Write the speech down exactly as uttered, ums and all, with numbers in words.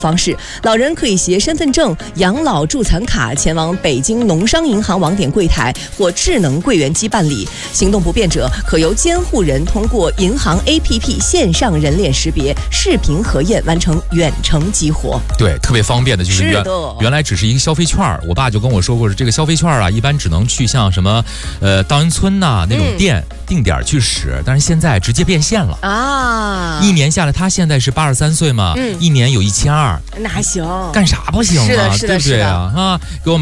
方式，老人可以携身份证、养老助残卡前往北京农商银行网点柜台或智能柜员机办理。行动不便者可由监护人通过银行 A P P 线上人脸识别、视频核验完成远程激活。 对，特别方便的，就是原原来只是一个消费券，我爸就跟我说过，这个消费券啊，一般只能去像什么呃稻云村呐、啊、那种店、嗯、定点去使，但是现在直接变现了啊！一年下来，他现在是八十三岁嘛，嗯、一年有一千二。 那还行， 干啥不行啊？ 是的，是的， 对不对啊？啊，给我买。